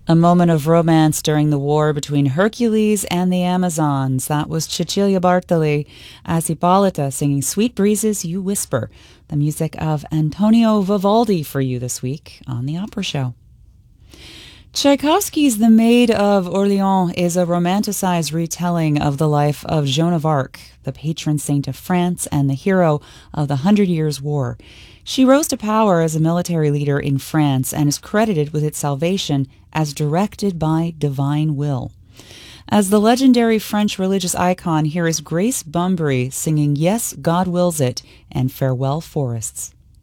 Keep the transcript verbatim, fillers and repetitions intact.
A moment of romance during the war between Hercules and the Amazons. That was Cecilia Bartoli as Hippolyta singing Sweet Breezes You Whisper, the music of Antonio Vivaldi for you this week on The Opera Show. Tchaikovsky's The Maid of Orleans is a romanticized retelling of the life of Joan of Arc, the patron saint of France and the hero of the Hundred Years' War. She rose to power as a military leader in France and is credited with its salvation as directed by divine will. As the legendary French religious icon, here is Grace Bumbry singing Yes, God Wills It and Farewell Forests.